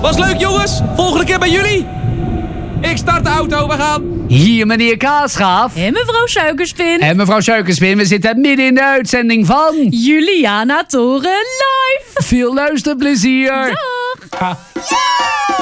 Was leuk, jongens. Volgende keer bij jullie. Ik start de auto, we gaan. Hier meneer Kaasgaaf. En mevrouw Suikerspin. En mevrouw Suikerspin, we zitten midden in de uitzending van... Juliana Toren live. Veel luisterplezier. Dag. Ja.